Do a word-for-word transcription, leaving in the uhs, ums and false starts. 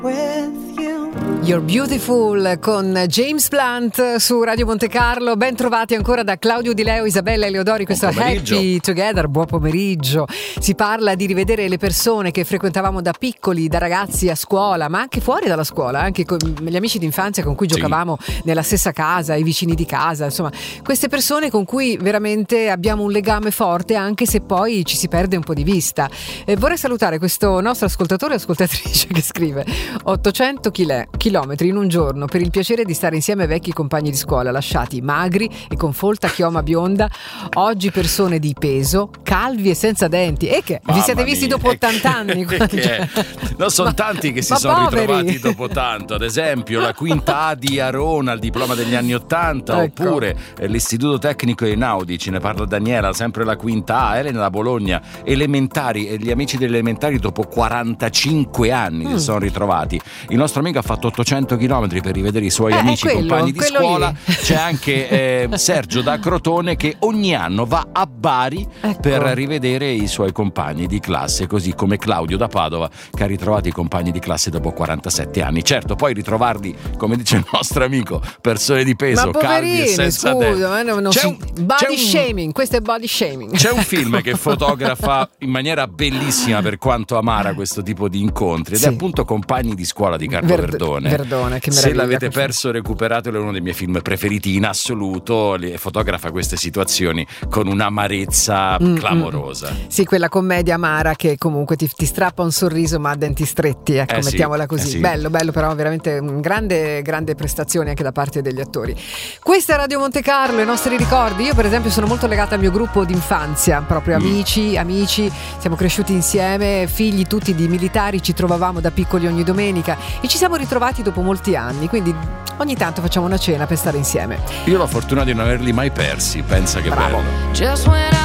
You're Beautiful con James Blunt su Radio Monte Carlo. Ben trovati ancora da Claudio Di Leo, Isabella Eleodori. Questo è Happy Together. Buon pomeriggio. Si parla di rivedere le persone che frequentavamo da piccoli, da ragazzi a scuola, ma anche fuori dalla scuola, anche con gli amici d'infanzia con cui giocavamo sì. nella stessa casa, i vicini di casa, insomma, queste persone con cui veramente abbiamo un legame forte, anche se poi ci si perde un po' di vista. E vorrei salutare questo nostro ascoltatore e ascoltatrice che scrive: ottocento chilometri in un giorno per il piacere di stare insieme ai vecchi compagni di scuola, lasciati magri e con folta chioma bionda, oggi persone di peso, calvi e senza denti. E che Mamma vi siete visti mia, dopo ottanta anni? Che no, sono ma, tanti che si sono poveri. ritrovati dopo tanto. Ad esempio la quinta A di Arona, il diploma degli anni ottanta, ecco. Oppure l'istituto tecnico Einaudi, ce ne parla Daniela, sempre la quinta A. Elena da Bologna, elementari, e gli amici delle elementari dopo quarantacinque anni mm. si sono ritrovati. Il nostro amico ha fatto ottocento chilometri per rivedere i suoi eh, amici, quello, compagni di scuola lì. C'è anche eh, Sergio da Crotone che ogni anno va a Bari ecco. per rivedere i suoi compagni di classe, così come Claudio da Padova che ha ritrovato i compagni di classe dopo quarantasette anni. Certo, poi ritrovarli, come dice il nostro amico, persone di peso, ma calvi e senza scusa, non, non c'è si... un, body c'è un... shaming, questo è body shaming. C'è un film che fotografa in maniera bellissima, per quanto amara, questo tipo di incontri, ed sì. è appunto Compagni di scuola di Carlo Verd- Verdone. Verdone, che se l'avete perso, recuperatelo, è uno dei miei film preferiti in assoluto. Fotografa queste situazioni con un'amarezza mm, clamorosa. Mm. Sì, quella commedia amara che comunque ti, ti strappa un sorriso ma a denti stretti, ecco, eh sì, mettiamola così. Eh sì. Bello, bello, però veramente un grande, grande prestazione anche da parte degli attori. Questa è Radio Monte Carlo, i nostri ricordi. Io per esempio sono molto legata al mio gruppo d'infanzia, proprio amici, mm. amici, siamo cresciuti insieme, figli tutti di militari, ci trovavamo da piccoli ogni domenica e ci siamo ritrovati dopo molti anni, quindi ogni tanto facciamo una cena per stare insieme. Io ho la fortuna di non averli mai persi, pensa che Bravo. bello.